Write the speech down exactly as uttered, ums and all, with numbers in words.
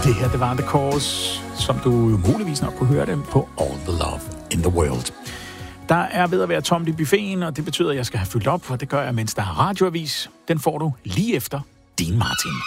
Det her, det var The Cause, som du muligvis nok kunne høre dem på All the Love in the World. Der er ved at være tomt i buffeten, og det betyder, at jeg skal have fyldt op, og det gør jeg, mens der er radioavis. Den får du lige efter Dean Martin.